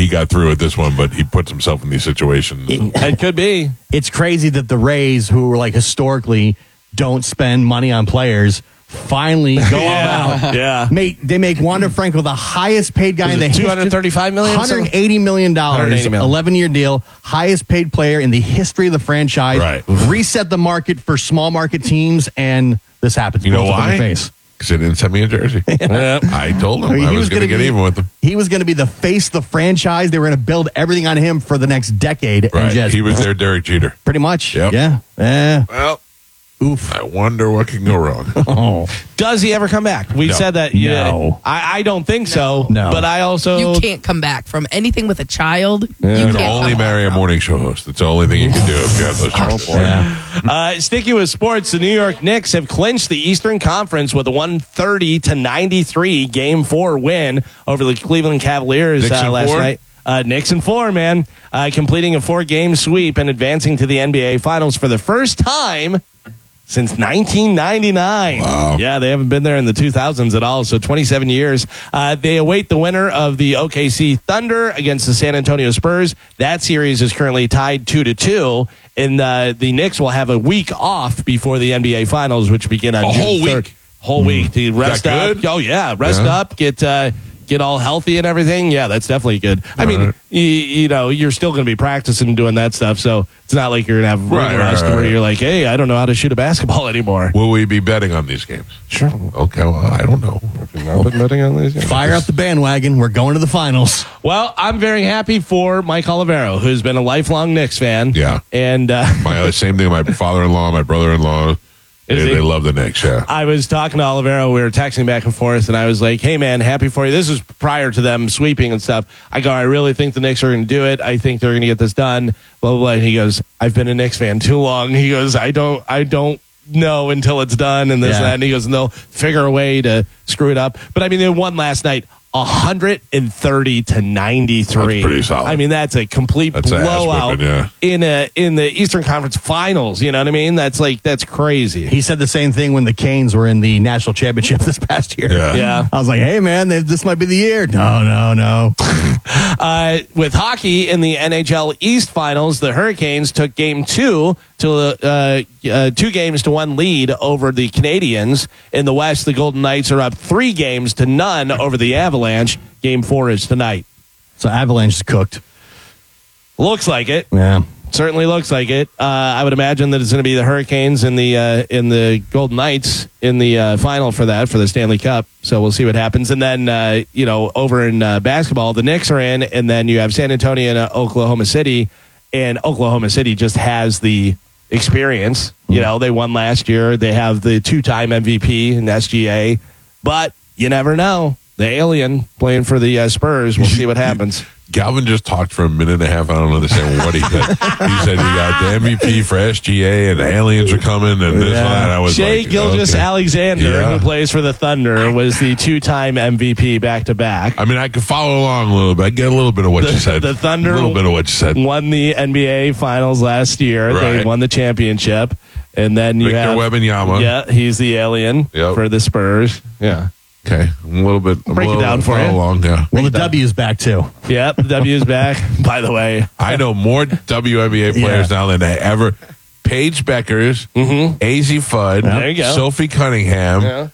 he got through at this one, but he puts himself in these situations. It could be. It's crazy that the Rays, who were like historically don't spend money on players, finally go all out. Yeah. They make Wander Franco the highest paid guy in the history. $235 million? $180 million. $180 million. 11-year deal. Highest paid player in the history of the franchise. Right. Reset the market for small market teams, and this happens. You know Blows up in why? your face. Because they didn't send me a jersey. Yep. I told him I mean, I was going to get even with him. He was going to be the face of the franchise. They were going to build everything on him for the next decade. Right. And just, He was their Derek Jeter. pretty much. Yep. Yeah. Well, Oof. I wonder what can go wrong. Oh. Does he ever come back? We No. said that. No. I don't think so. No. But I also. You can't come back from anything with a child. You You can can't only come marry a back. morning show host. That's the only thing you can do if you have those choices. Yeah. Sticking with sports, the New York Knicks have clinched the Eastern Conference with a 130-93 Game 4 win over the Cleveland Cavaliers Knicks in last four? night. Knicks in 4, man. Completing a 4-game sweep and advancing to the NBA Finals for the first time since 1999. Wow. Yeah, they haven't been there in the 2000s at all, so 27 years. They await the winner of the OKC Thunder against the San Antonio Spurs. That series is currently tied 2-2, and the Knicks will have a week off before the NBA Finals, which begin on A June whole 3rd. week? Whole week to rest that up. good? Oh, yeah, rest Yeah. up, get all healthy and everything. Yeah, that's definitely good. I mean, right. you know, you're still going to be practicing and doing that stuff, so it's not like you're going to have Right, rest right, where right. you're like, hey, I don't know how to shoot a basketball anymore. Will we be betting on these games? Sure. Okay, well, I don't know. betting on these games. Fire up the bandwagon. We're going to the finals. Well, I'm very happy for Mike Olivero, who's been a lifelong Knicks fan. Yeah. And Same thing, my father-in-law, my brother-in-law, Is he? they love the Knicks, yeah. I was talking to Olivero. We were texting back and forth, and I was like, hey, man, happy for you. This was prior to them sweeping and stuff. I go, I really think the Knicks are going to do it. I think they're going to get this done. Blah, blah, blah. And he goes, I've been a Knicks fan too long. He goes, I don't know until it's done and this and that. And he goes, and they'll figure a way to screw it up. But, I mean, they won last night 130-93. That's pretty solid. I mean, that's a complete That's an ass blowout whipping, in the Eastern Conference Finals. You know what I mean? That's crazy. He said the same thing when the Canes were in the national championship this past year. Yeah. Yeah. I was like, hey, man, this might be the year. No. With hockey in the NHL East Finals, the Hurricanes took Game 2 to 2-1 lead over the Canadiens. In the West, the Golden Knights are up 3-0 over the Avalanche. Game 4 is tonight. So Avalanche is cooked. Looks like it. Yeah. Certainly looks like it. I would imagine that it's going to be the Hurricanes and the Golden Knights in the final for the Stanley Cup. So we'll see what happens. And then over in basketball, the Knicks are in, and then you have San Antonio and Oklahoma City, and Oklahoma City just has the experience. You know, they won last year. They have the 2-time MVP in SGA, but you never know. The alien playing for the Spurs. We'll see what happens. Galvin just talked for a minute and a half. I don't understand what he said. He said he got the MVP for SGA and the aliens are coming and this and that. I was Shea like, Gilgeous okay. Alexander, Yeah. who plays for the Thunder, was the 2-time MVP back-to-back. I mean, I could follow along a little bit. I get a little bit of what you said. The Thunder A little bit of what you said. won the NBA Finals last year. They Right. won the championship. And then you Victor have... Wembanyama. Yeah, he's the alien Yep. for the Spurs. Yeah. Okay. I'm a little bit. Break it down for you. Along, yeah. Well, the W's back, too. Yep, the W is back, by the way. I know more WNBA players now than I ever. Paige Beckers, AZ Fudd, There you go. Sophie Cunningham,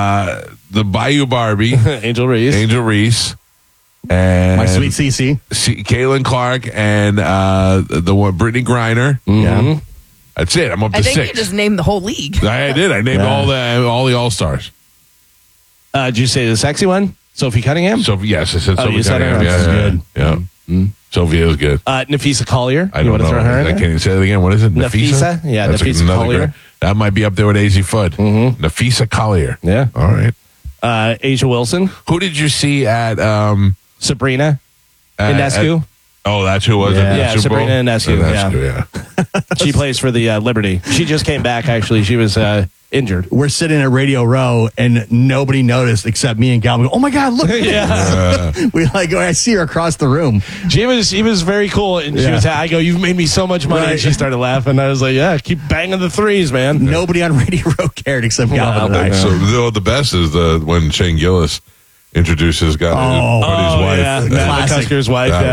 the Bayou Barbie, Angel Reese. Angel Reese, and My sweet CC. Caitlin Clark, and the one Brittany Griner. Yeah. That's it. I'm up to I think 6. you just named the whole league. I did. I named all the All Stars. Did you say the sexy one? Sophie Cunningham? So yes, I said Sophie you said her? Cunningham. That's Yeah, good. yeah. Sophia is good. Nafisa Collier. I You don't want know. to throw her in I there? can't even say it again. What is it? Nafisa? Yeah, That's Nafisa another Collier. great- That might be up there with AZ Fudd. Nafisa Collier. Yeah. All right. Asia Wilson. Who did you see at Sabrina Ionescu. Oh, that's who it was. Yeah. at the Yeah, Super Bowl? Sabrina Ionescu, Yeah. She plays for the Liberty. She just came back, actually. She was injured. We're sitting at Radio Row, and nobody noticed except me and Galvin. Oh, my God, look. Yeah. I see her across the room. She was very cool. And she Yeah. was, I go, you've made me so much money. Right. And she started laughing. I was like, yeah, keep banging the threes, man. Nobody on Radio Row cared except Galvin and I. So the best is when Shane Gillis introduces his buddy's wife. Yeah. Matt Classic. McCusker's wife. That yeah.